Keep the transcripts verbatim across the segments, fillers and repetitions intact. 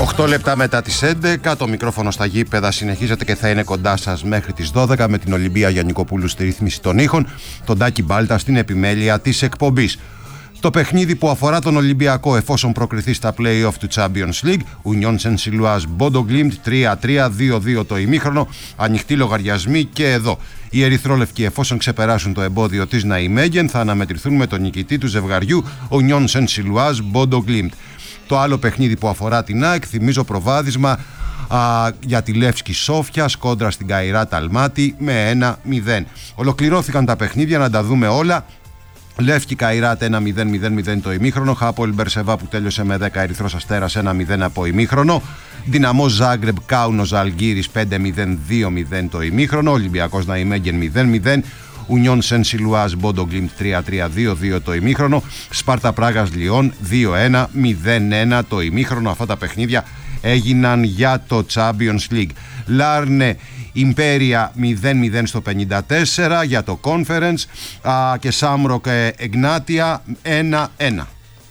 οκτώ λεπτά μετά τις έντεκα, το μικρόφωνο στα γήπεδα συνεχίζεται και θα είναι κοντά σας μέχρι τις δώδεκα με την Ολυμπία Γιαννικοπούλου στη ρύθμιση των ήχων, τον Τάκη Μπάλτα στην επιμέλεια της εκπομπής. Το παιχνίδι που αφορά τον Ολυμπιακό εφόσον προκριθεί στα play-off του Champions League, Union Saint-Gilloise Bodo Glimt τρία τρία, δύο δύο το ημίχρονο, ανοιχτοί λογαριασμοί και εδώ. Οι ερυθρόλευκοι εφόσον ξεπεράσουν το εμπόδιο της Ναϊμέγεν θα αναμετρηθούν με τον νικητή του ζευγαριού Union Saint-Gilloise Bodo Glimt. Το άλλο παιχνίδι που αφορά την ΑΕΚ, θυμίζω προβάδισμα α, για τη Λεύσκη Σόφιας κόντρα στην Καϊράτ Αλμάτι με ένα μηδέν. Ολοκληρώθηκαν τα παιχνίδια, να τα δούμε όλα. Λεύκη Καϊράτ ένα μηδέν μηδέν μηδέν το ημίχρονο, Χάπολ Μπερσεβά που τέλειωσε με δέκα, Ερυθρός Αστέρας ένα μηδέν από ημίχρονο, Δυναμό Ζάγκρεμπ Κάουνος Αλγύρης πέντε μηδέν δύο μηδέν το ημίχρονο, Ολυμπιακός Ναϊμέγεν μηδέν μηδέν, Union Saint-Gilloise Bodo Glimt τρία τρία δύο δύο το ημίχρονο, Σπάρτα Πράγας Λιόν δύο ένα μηδέν ένα το ημίχρονο. Αυτά τα παιχνίδια έγιναν για το Champions League. Λάρνε Ιμπέρια μηδέν μηδέν στο πενήντα τέσσερα για το Conference α, και Σάμροκ Εγνάτια ένα ένα.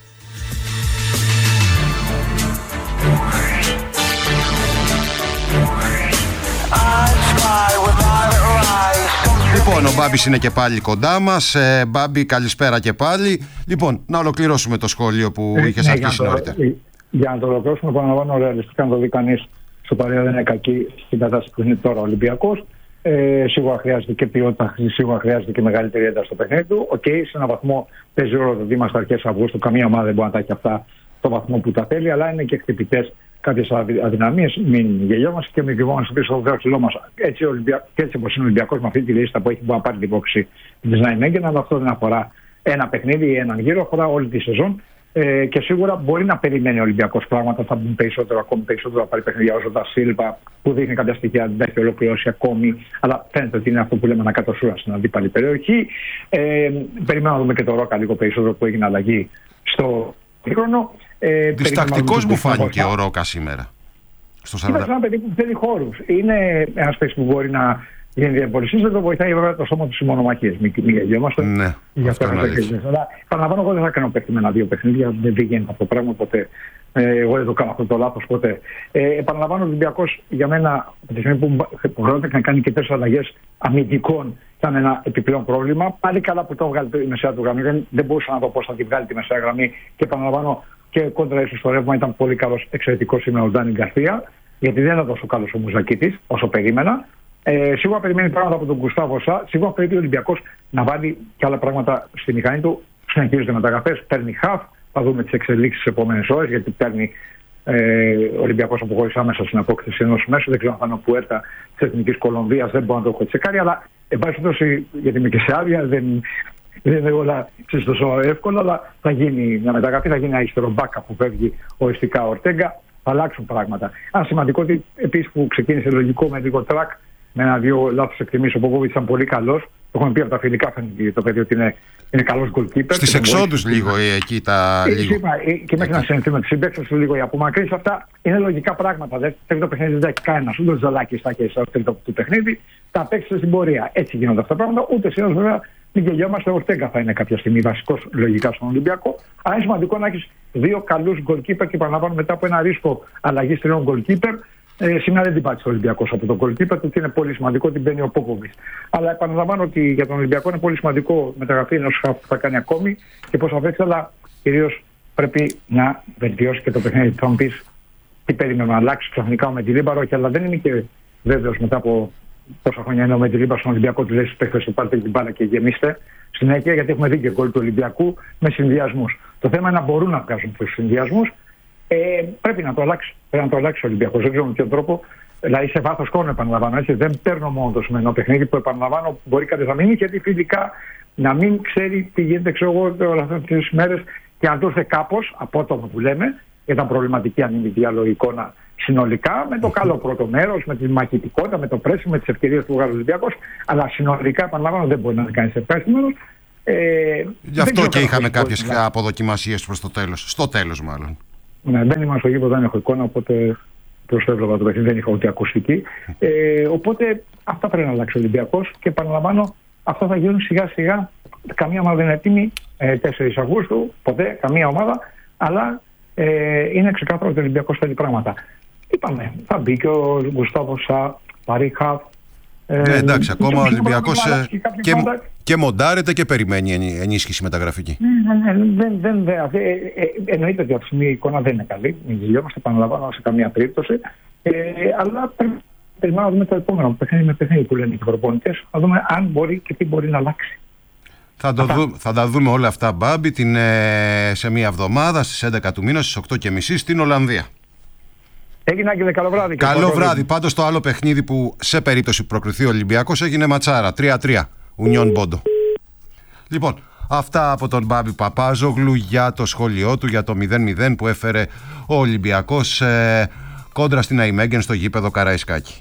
Λοιπόν, ο Μπάμπης είναι και πάλι κοντά μας. Ε, Μπάμπη, καλησπέρα και πάλι. Λοιπόν, να ολοκληρώσουμε το σχόλιο που ε, είχες ναι, αρχίσει νωρίτερα. Για να το ολοκληρώσουμε, επαναλαμβάνω, ρεαλιστικά να το δει κανείς, στο παρέα δεν είναι κακή στην κατάσταση που είναι τώρα ο Ολυμπιακός. Ε, σίγουρα χρειάζεται και ποιότητα, σίγουρα χρειάζεται και μεγαλύτερη ένταση στο παιχνίδι του. Οκ, okay, σε έναν βαθμό παίζει ρόλο το Δήμα στα αρχές Αυγούστου. Καμία ομάδα δεν μπορεί να τα έχει αυτά στο βαθμό που τα θέλει, αλλά είναι και χτυπητές κάποιες αδυναμίες. Μην γελιόμαστε και μην κρυβόμαστε πίσω στο δάχτυλό μας. Έτσι, έτσι όπως είναι ο Ολυμπιακός με αυτή τη λίστα που έχει, μπορεί να πάρει την υπόψη της Ναϊμέγεν, αλλά αυτό δεν αφορά ένα παιχνίδι ή έναν γύρο, αφορά όλη τη σεζόν. Ε, και σίγουρα μπορεί να περιμένει ο Ολυμπιακός πράγματα, θα μπουν περισσότερο, ακόμη περισσότερο να πάρει παιχνίδια όσο τα Σίλβα που δείχνει κάποια στοιχεία, δεν έχει ολοκληρώσει ακόμη, αλλά φαίνεται ότι είναι αυτό που λέμε ανακατοσούρα στην αντίπαλη περιοχή. Ε, περιμένω να δούμε και το Ρόκα λίγο περισσότερο που έγινε αλλαγή στο χρόνο. Ε, Διστακτικός μου φάνηκε ο Ρόκα σήμερα. Στο σαράντα... Είναι ένα παιδί που θέλει χώρους. Είναι ένας παίκτης που μπορεί να γίνει διαπολισής, δεν το βοηθάει βέβαια το σώμα του οι μονομαχίες. Μην γελιόμαστε. Ναι, για αυτό είναι αλήθεια. Αλλά παραλαμβάνω, εγώ δεν θα κάνω παίκτη με ένα-δύο παιχνίδια. Δεν βγαίνει αυτό το πράγμα ποτέ. Ε, εγώ δεν το κάνω αυτό το λάθος ποτέ. Ε, επαναλαμβάνω, ο Ολυμπιακός για μένα από τη στιγμή που χρειάζεται να κάνει και τέσσερις αλλαγές αμυντικών ήταν ένα επιπλέον πρόβλημα. Πάλι καλά που το έβγαλε η μεσαία του γραμμή. Δεν, δεν μπορούσα να δω πώς θα τη βγάλει τη μεσαία γραμμή. Και επαναλαμβάνω και κόντρα ίσως στο ρεύμα ήταν πολύ καλός, εξαιρετικός σήμερα ο Ντάνι Γκαρσία. Γιατί δεν ήταν τόσο καλός ο Μουζακίτης όσο περίμενα. Ε, σίγουρα περιμένει πράγματα από τον Γκουστάβο Σα. Σίγουρα πρέπει ο Ολυμπιακός να βάλει και άλλα πράγματα στη μηχανή του. Συνεχίζονται μεταγραφές, παίρνει χαφ. Θα δούμε τις εξελίξεις στις επόμενες ώρες. Γιατί παίρνει ε, ο Ολυμπιακός αποχώρησε άμεσα στην απόκτηση ενός μέσου. Δεν ξέρω αν θα είναι ο Πουέρτα της Εθνικής Κολομβίας. Δεν μπορώ να το έχω τσεκάρει. Αλλά εν πάση περιπτώσει, γιατί είμαι και σε άδεια, δεν, δεν είναι όλα τόσο εύκολα. Αλλά θα γίνει μια μεταγραφή. Θα γίνει ένα αριστερό μπάκα που φεύγει οριστικά ο Ορτέγκα. Θα αλλάξουν πράγματα. Ένα σημαντικό ότι επίσης που ξεκίνησε λογικό με λίγο τρακ. Με ένα-δύο λάθος εκτιμήσεις. Ο Ποπόβιτς ήταν πολύ καλός. Το έχουμε πει από τα φιλικά, φαίνεται το παιδί ότι είναι, είναι καλός goalkeeper. Στις εξόδους λίγο ε, εκεί τα. Ε, λίγο. Είπα, ε, και μέχρι να συνεχθεί με τις συμπαίκτες του λίγο οι απομακρύνσεις. Αυτά είναι λογικά πράγματα. Δεν τρίτο παιχνίδι δεν έχει κανένα. Ούτε ο Ζαλάκης θα έχει στο τρίτο του παιχνίδι. Τα απέκτησε στην πορεία. Έτσι γίνονται αυτά τα πράγματα. Ούτε σήμερα βέβαια μην γελιόμαστε. Ο Ορτέγκα θα είναι κάποια στιγμή βασικός λογικά στον Ολυμπιακό. Αλλά είναι σημαντικό να έχει δύο καλούς goalkeeper και παραλαμβάνω μετά από ένα ρίσκο αλλαγή τριών goalkeeper. Ε, σήμερα δεν την πάτησε ο Ολυμπιακός από τον goalkeeper του και είναι πολύ σημαντικό ότι μπαίνει ο Πόποβιτς. Αλλά επαναλαμβάνω ότι για τον Ολυμπιακό είναι πολύ σημαντικό μεταγραφή ενός χαφ που θα κάνει ακόμη και πώς θα βρέξει, αλλά κυρίως πρέπει να βελτιώσει και το παιχνίδι. Θα μου πεις τι περίμενε να αλλάξει ξαφνικά ο Μεντιλίμπαρο, όχι, αλλά δεν είμαι και βέβαιος μετά από πόσα χρόνια είναι ο Μεντιλίμπαρο στον Ολυμπιακό. Του λέει στους παίκτες του πάρτε την μπάλα και γεμίστε συνέχεια, γιατί έχουμε δει και γκολ του Ολυμπιακού με συνδυασμούς. Το θέμα είναι να μπορούν να βγάζουν τους συνδυασμούς. Ε, πρέπει να το αλλάξει. Πρέπει να το αλλάξει ο Ολυμπιακός. Δεν ξέρω με ποιον τρόπο. Δηλαδή σε βάθος χρόνου επαναλαμβάνω. Έτσι. Δεν παίρνω μόνο το σημερινό παιχνίδι που επαναλαμβάνω. Μπορεί κάτι να μείνει γιατί φιλικά να μην ξέρει τι γίνεται, ξέρω εγώ, όλες αυτές τις μέρες και αν το έρθει κάπως απότομα που λέμε. Ήταν προβληματική αμυντική άλλο εικόνα συνολικά. Με το καλό πρώτο μέρος, με τη μαχητικότητα, με το πρέσι, με τις ευκαιρίες που βγάζει ο Ολυμπιακός. Αλλά συνολικά επαναλαμβάνω δεν μπορεί να κάνει ευχαριστημένος. Ε, Γι' αυτό και είχαμε κάποιες αποδοκιμασίες προς το τέλος. Στο τέλος μάλλον. Ναι, δεν είμαι στο γήπεδο, δεν έχω εικόνα, οπότε προσφέρω το παιχνίδι, δεν είχα ούτε ακουστική. Ε, οπότε αυτά πρέπει να αλλάξει ο Ολυμπιακός και επαναλαμβάνω, αυτά θα γίνουν σιγά σιγά. Καμία ομάδα δεν είναι έτοιμη ε, τέσσερις Αυγούστου, ποτέ, καμία ομάδα, αλλά Ε, είναι ξεκάθαρο ότι ο Ολυμπιακός θέλει πράγματα. Είπαμε, θα μπει και ο Γκουστάβος Παρίχα. Ε, ναι, εντάξει, ακόμα ο Ολυμπιακός ε, και, και, και μοντάρεται και περιμένει ενίσχυση μεταγραφική. Ναι, ναι, ναι, δεν, δεν, δεν, ε, ε, εννοείται ότι αυτή η εικόνα δεν είναι καλή. Μην γελιόμαστε, επαναλαμβάνω, σε καμία περίπτωση. Ε, αλλά περιμένουμε να δούμε το επόμενο παιχνίδι με παιχνίδι που λένε οι προπονητές, να δούμε αν μπορεί και τι μπορεί να αλλάξει. Θα, το δου, θα τα δούμε όλα αυτά, Μπάμπη, την, ε, σε μία εβδομάδα στις έντεκα του μήνα στις οκτώ και μισή στην Ολλανδία. Έγινε, Άγγελε, καλό βράδυ. Καλό βράδυ. Πάντως το άλλο παιχνίδι που σε περίπτωση που προκριθεί ο Ολυμπιακός έγινε ματσάρα. τρία τρία. Ουνιόν Μπόντο. Λοιπόν, αυτά από τον Μπάμπη Παπάζογλου για το σχόλιο του για το μηδέν μηδέν που έφερε ο Ολυμπιακός ε, κόντρα στην Αϊμέγγεν στο γήπεδο Καραϊσκάκη.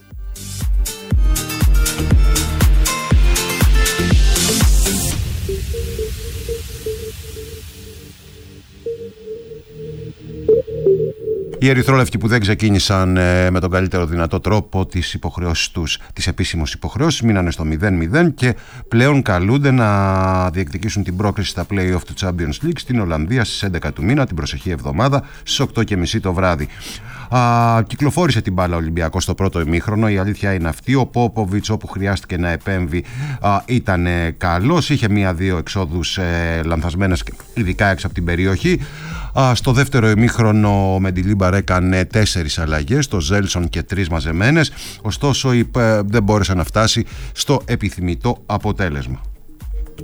Οι ερυθρόλευκοι που δεν ξεκίνησαν ε, με τον καλύτερο δυνατό τρόπο τις υποχρεώσεις τους, τις επίσημες υποχρεώσεις, μείνανε στο μηδέν μηδέν και πλέον καλούνται να διεκδικήσουν την πρόκριση στα play-off του Champions League στην Ολλανδία στις έντεκα του μήνα, την προσεχή εβδομάδα, στις οκτώ και μισή το βράδυ. Α, κυκλοφόρησε την μπάλα ο Ολυμπιακός στο πρώτο ημίχρονο, η αλήθεια είναι αυτή. Ο Πόποβιτς, όπου χρειάστηκε να επέμβει, α, ήταν καλός, είχε μία-δύο εξόδους ε, λανθασμένες, ειδικά έξω από την περιοχή. Α, στο δεύτερο ημίχρονο ο Μεντιλίμπαρ έκανε τέσσερις αλλαγές, το Ζέλσον και τρεις μαζεμένες, ωστόσο η, ε, δεν μπόρεσε να φτάσει στο επιθυμητό αποτέλεσμα.